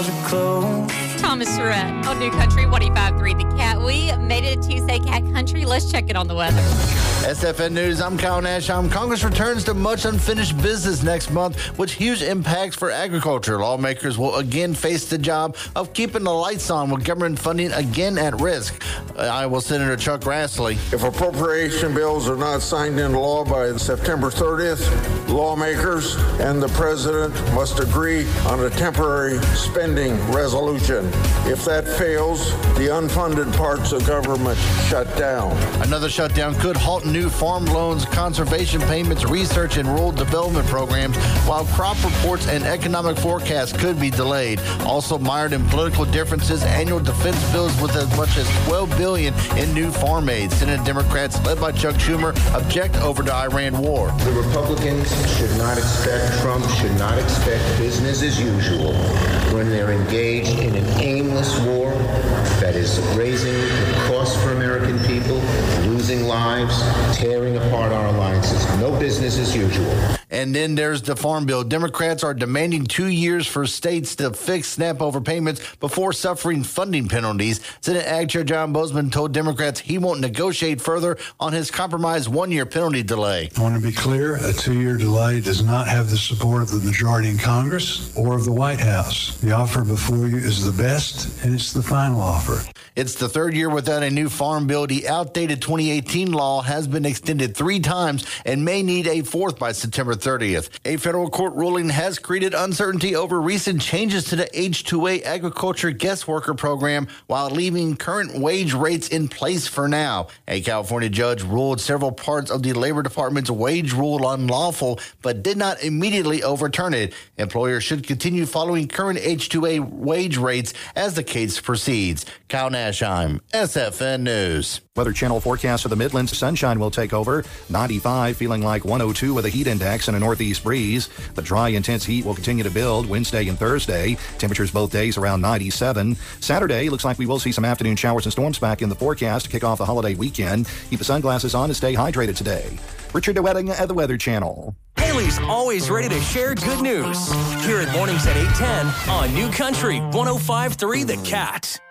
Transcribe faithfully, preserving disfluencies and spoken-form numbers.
closet closed. Thomas Surratt on New Country one oh five point three The Cat. We made it to Tuesday, Cat Country. Let's check it on the weather. S F N News, I'm Kyle Nashheim. Congress returns to much unfinished business next month, with huge impacts for agriculture. Lawmakers will again face the job of keeping the lights on with government funding again at risk. Iowa Senator Chuck Grassley. If appropriation bills are not signed into law by September thirtieth, lawmakers and the president must agree on a temporary spending resolution. If that fails, the unfunded parts of government shut down. Another shutdown could halt new farm loans, conservation payments, research, and rural development programs, while crop reports and economic forecasts could be delayed. Also mired in political differences, annual defense bills with as much as twelve billion dollars in new farm aid. Senate Democrats, led by Chuck Schumer, object over the Iran war. The Republicans should not expect, Trump should not expect business as usual when they're engaged in an aimless war that is raising the cost for American people, losing lives, tearing apart our alliances. No business as usual. And then there's the Farm Bill. Democrats are demanding two years for states to fix SNAP overpayments before suffering funding penalties. Senate Ag Chair John Bozeman told Democrats he won't negotiate further on his compromised one-year penalty delay. I want to be clear, a two-year delay does not have the support of the majority in Congress or of the White House. The offer before you is the best, and it's the final offer. It's the third year without a new farm bill. The outdated twenty eighteen law has been extended three times and may need a fourth by September thirtieth. A federal court ruling has created uncertainty over recent changes to the H two A agriculture guest worker program while leaving current wage rates in place for now. A California judge ruled several parts of the Labor Department's wage rule unlawful, but did not immediately overturn it. Employers should continue following current H two A wage rates as the case proceeds. Kyle Nashheim, S F N News. Weather Channel forecast for the Midlands. Sunshine will take over. ninety-five, feeling like one oh two with a heat index and a northeast breeze. The dry, intense heat will continue to build Wednesday and Thursday. Temperatures both days around ninety-seven. Saturday, looks like we will see some afternoon showers and storms back in the forecast to kick off the holiday weekend. Keep the sunglasses on and stay hydrated today. Richard DeWetting at the Weather Channel. Haley's always ready to share good news. Hear it mornings at eight ten on New Country one oh five point three The Cat.